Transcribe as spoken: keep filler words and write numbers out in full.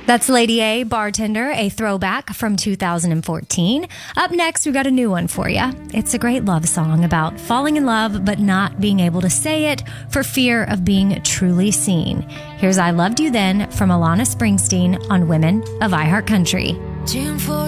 That's Lady A, Bartender, a throwback from two thousand fourteen. Up next, we got a new one for you. It's a great love song about falling in love but not being able to say it for fear of being truly seen. Here's I Loved You Then from Alana Springsteen on Women of iHeartCountry.